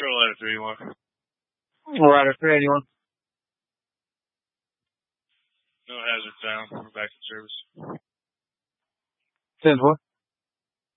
Control Ladder 381. Rider 381. No hazard found. We're back in service. 10-4.